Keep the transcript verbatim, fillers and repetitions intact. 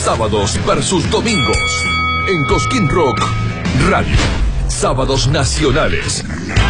sábados versus domingos. En Cosquín Rock Radio. Sábados nacionales.